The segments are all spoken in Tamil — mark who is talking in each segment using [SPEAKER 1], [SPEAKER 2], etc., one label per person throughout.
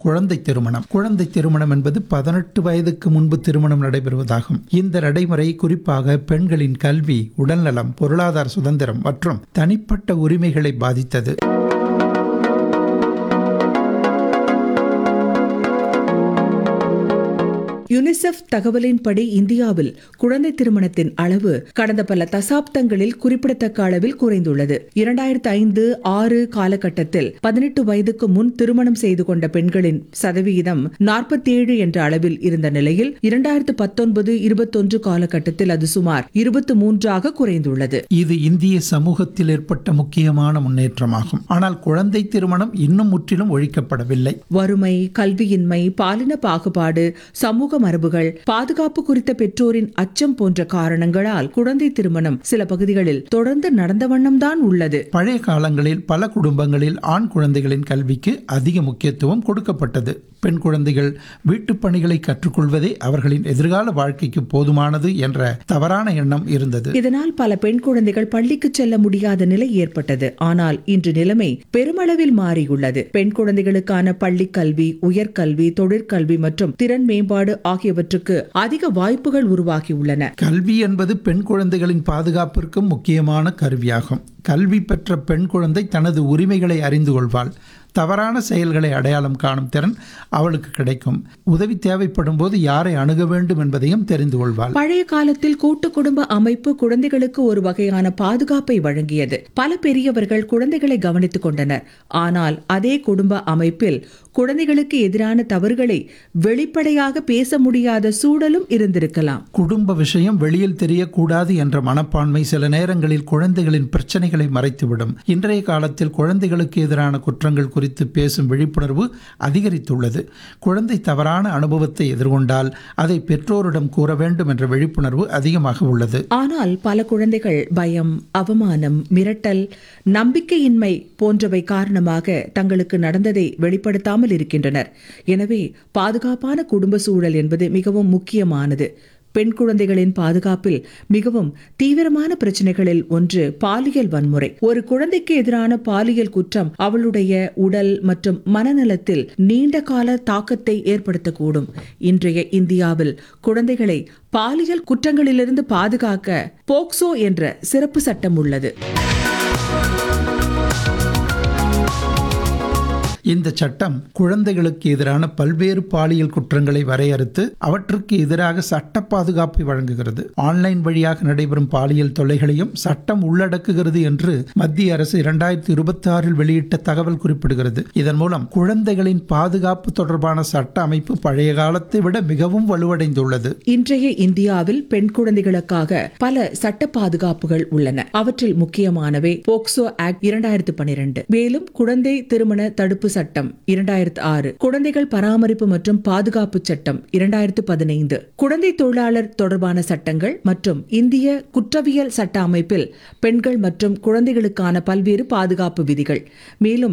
[SPEAKER 1] குழந்தை திருமணம். குழந்தை திருமணம் என்பது 18 வயதுக்கு முன்பு திருமணம் நடைபெறுவதாகும். இந்த நடைமுறை குறிப்பாக பெண்களின் கல்வி, உடல்நலம், பொருளாதார சுதந்திரம் மற்றும் தனிப்பட்ட உரிமைகளை பாதித்தது.
[SPEAKER 2] யுனிசெஃப் தகவலின்படி இந்தியாவில் குழந்தை திருமணத்தின் அளவு கடந்த பல தசாப்தங்களில் குறிப்பிடத்தக்க அளவில் குறைந்துள்ளது. 2005-6 காலகட்டத்தில் 18 வயதுக்கு முன் திருமணம் செய்து கொண்ட பெண்களின் சதவிகிதம் 47 என்ற அளவில் இருந்த நிலையில் 2019-21 காலகட்டத்தில் அது சுமார் 23 குறைந்துள்ளது.
[SPEAKER 1] இது இந்திய சமூகத்தில் ஏற்பட்ட முக்கியமான முன்னேற்றமாகும். ஆனால் குழந்தை திருமணம் இன்னும் முற்றிலும் ஒழிக்கப்படவில்லை.
[SPEAKER 2] வறுமை, கல்வியின்மை, பாலின பாகுபாடு, சமூக மரபுகள், பாதுகாப்பு குறித்த பெற்றோரின் அச்சம் போன்ற காரணங்களால் குழந்தை திருமணம் சில பகுதிகளில் தொடர்ந்து நடந்த வண்ணம்தான் உள்ளது.
[SPEAKER 1] பழைய காலங்களில் பல குடும்பங்களில் ஆண் குழந்தைகளின் கல்விக்கு அதிக முக்கியத்துவம் கொடுக்கப்பட்டது. பெண் குழந்தைகள் வீட்டுப் பணிகளை கற்றுக்கொள்வதே அவர்களின் எதிர்கால வாழ்க்கைக்கு போதுமானது என்ற தவறான எண்ணம் இருந்தது.
[SPEAKER 2] இதனால் பல பெண் குழந்தைகள் பள்ளிக்கு செல்ல முடியாத நிலை ஏற்பட்டது. ஆனால் இன்று நிலைமை பெருமளவில் மாறியுள்ளது. பெண் குழந்தைகளுக்கான பள்ளி கல்வி, உயர்கல்வி, தொழிற்கல்வி மற்றும் திறன் மேம்பாடு ஆகியவற்றுக்கு அதிக வாய்ப்புகள் உருவாகியுள்ளன.
[SPEAKER 1] கல்வி என்பது பெண் குழந்தைகளின் பாதுகாப்பிற்கும் முக்கியமான கருவியாகும். கல்வி பெற்ற பெண் குழந்தை தனது உரிமைகளை அறிந்து கொள்வாள். தவறான செயல்களை அடையாளம் காணும் திறன் அவளுக்கு கிடைக்கும். உதவி தேவைப்படும் போது யாரை அணுக வேண்டும் என்பதையும் தெரிந்து கொள்வாள்.
[SPEAKER 2] பழைய காலத்தில் கூட்டு குடும்ப அமைப்பு குழந்தைகளுக்கு ஒரு வகையான பாதுகாப்பை வழங்கியது. பல பெரியவர்கள் குழந்தைகளை கவனித்துக் கொண்டனர். ஆனால் அதே குடும்ப அமைப்பில் குழந்தைகளுக்கு எதிரான தவறுகளை வெளிப்படையாக பேச முடியாத சூழலும் இருந்திருக்கலாம்.
[SPEAKER 1] குடும்ப விஷயம் வெளியில் தெரியக்கூடாது என்ற மனப்பான்மை சில நேரங்களில் குழந்தைகளின் பிரச்சனைகளை மறைத்துவிடும். இன்றைய காலத்தில் குழந்தைகளுக்கு எதிரான குற்றங்கள் குறித்து பேசும் விழிப்புணர்வு அதிகரித்துள்ளது. குழந்தை தவறான அனுபவத்தை எதிர்கொண்டால் அதை பெற்றோரிடம் கூற வேண்டும் என்ற விழிப்புணர்வு அதிகமாக உள்ளது.
[SPEAKER 2] ஆனால் பல குழந்தைகள் பயம், அவமானம், மிரட்டல், நம்பிக்கையின்மை போன்றவை காரணமாக தங்களுக்கு நடந்ததை வெளிப்படுத்தாமல் இருக்கின்றனர். எனவே பாதுகாப்பான குடும்ப சூழல் என்பது மிகவும் முக்கியமானது. பெண் குழந்தைகளின் பாதுகாப்பில் மிகவும் தீவிரமான பிரச்சனைகளில் ஒன்று பாலியல் வன்முறை. ஒரு குழந்தைக்கு எதிரான பாலியல் குற்றம் அவளுடைய உடல் மற்றும் மனநலத்தில் நீண்ட கால தாக்கத்தை ஏற்படுத்தக்கூடும். இன்றைய இந்தியாவில் குழந்தைகளை பாலியல் குற்றங்களிலிருந்து பாதுகாக்க போக்சோ என்ற சிறப்பு சட்டம் உள்ளது.
[SPEAKER 1] இந்த சட்டம் குழந்தைகளுக்கு எதிரான பல்வேறு பாலியல் குற்றங்களை வரையறுத்து அவற்றுக்கு எதிராக சட்ட பாதுகாப்பை வழங்குகிறது. ஆன்லைன் வழியாக நடைபெறும் பாலியல் தொல்லைகளையும் சட்டம் உள்ளடக்குகிறது என்று மத்திய அரசு 2026 வெளியிட்ட தகவல் குறிப்பிடுகிறது. இதன் மூலம் குழந்தைகளின் பாதுகாப்பு தொடர்பான சட்ட அமைப்பு பழைய காலத்தை விட மிகவும் வலுவடைந்துள்ளது.
[SPEAKER 2] இன்றைய இந்தியாவில் பெண் குழந்தைகளுக்காக பல சட்ட பாதுகாப்புகள் உள்ளன. அவற்றில் முக்கியமானவை போக்சோ ஆக்ட் 2012, மேலும் குழந்தை திருமண தடுப்பு சட்டம் 2006, குழந்தைகள் பராமரிப்பு மற்றும் பாதுகாப்பு சட்டம் 2015, குழந்தை தொழிலாளர் தொடர்பான சட்டங்கள் மற்றும் இந்திய குற்றவியல் சட்ட அமைப்பில் பெண்கள் மற்றும் குழந்தைகளுக்கான பல்வேறு பாதுகாப்பு விதிகள். மேலும்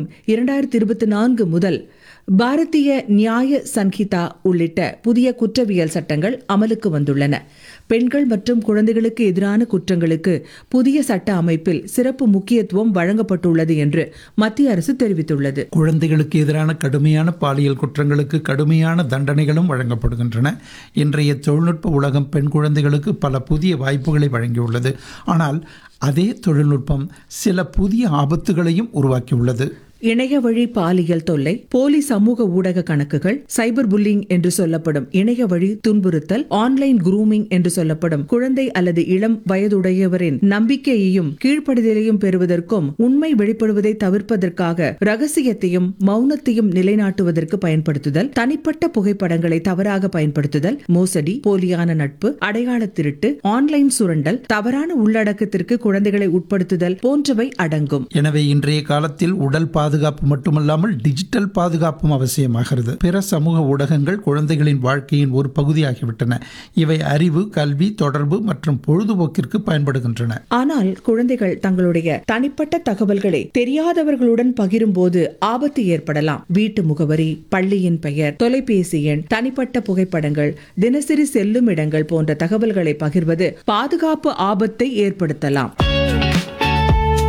[SPEAKER 2] 2024 முதல் பாரதிய நியாய சன்ஹிதா உள்ளிட்ட புதிய குற்றவியல் சட்டங்கள் அமலுக்கு வந்துள்ளன. பெண்கள் மற்றும் குழந்தைகளுக்கு எதிரான குற்றங்களுக்கு புதிய சட்ட அமைப்பில் சிறப்பு முக்கியத்துவம் வழங்கப்பட்டுள்ளது என்று மத்திய அரசு தெரிவித்துள்ளது.
[SPEAKER 1] குழந்தைகளுக்கு எதிரான கடுமையான பாலியல் குற்றங்களுக்கு கடுமையான தண்டனைகளும் வழங்கப்படுகின்றன. இன்றைய தொழில்நுட்ப உலகம் பெண் குழந்தைகளுக்கு பல புதிய வாய்ப்புகளை வழங்கியுள்ளது. ஆனால் அதே தொழில்நுட்பம் சில புதிய ஆபத்துகளையும் உருவாக்கியுள்ளது.
[SPEAKER 2] இணைய வழி பாலியல் தொல்லை, போலி சமூக ஊடக கணக்குகள், சைபர் புல்லிங் என்று சொல்லப்படும் இணைய வழி துன்புறுத்தல், ஆன்லைன் குரூமிங் என்று சொல்லப்படும் குழந்தை அல்லது இளம் வயதுடையவரின் நம்பிக்கையையும் கீழ்ப்படுதலையும் பெறுவதற்கும் உண்மை வெளிப்படுவதை தவிர்ப்பதற்காக ரகசியத்தையும் மௌனத்தையும் நிலைநாட்டுவதற்கு பயன்படுத்துதல், தனிப்பட்ட புகைப்படங்களை தவறாக பயன்படுத்துதல், மோசடி, போலியான நட்பு, அடையாள திருட்டு, ஆன்லைன் சுரண்டல், தவறான உள்ளடக்கத்திற்கு குழந்தைகளை உட்படுத்துதல் போன்றவை அடங்கும்.
[SPEAKER 1] எனவே இன்றைய காலத்தில் உடல் பாதுகாப்பு மட்டுமல்லாமல் டிஜிட்டல் பாதுகாப்பும் அவசியமாகிறது. பிற சமூக ஊடகங்கள் குழந்தைகளின் வாழ்க்கையின் ஒரு பகுதியாகிவிட்டன. இவை அறிவு, கல்வி, தொடர்பு மற்றும் பொழுதுபோக்கிற்கு பயன்படுகின்றன.
[SPEAKER 2] ஆனால் குழந்தைகள் தங்களுடைய தனிப்பட்ட தகவல்களை தெரியாதவர்களுடன் பகிரும் போது ஆபத்து ஏற்படலாம். வீட்டு முகவரி, பள்ளியின் பெயர், தொலைபேசி எண், தனிப்பட்ட புகைப்படங்கள், தினசரி செல்லும் இடங்கள் போன்ற தகவல்களை பகிர்வது பாதுகாப்பு ஆபத்தை ஏற்படுத்தலாம்.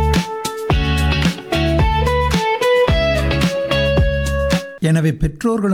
[SPEAKER 1] எனவே பெற்றோர்களும்